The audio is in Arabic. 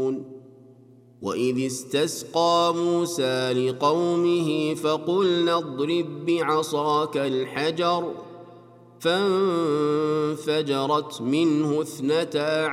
وإذ استسقى موسى لقومه فقلنا اضرب بعصاك الحجر فانفجرت منه 12